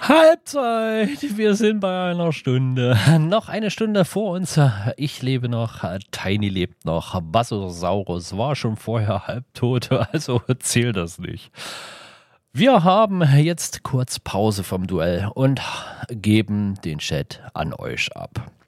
Halbzeit, wir sind bei einer Stunde. Noch eine Stunde vor uns. Ich lebe noch, Tiny lebt noch, Basosaurus war schon vorher halbtot, also zählt das nicht. Wir haben jetzt kurz Pause vom Duell und geben den Chat an euch ab.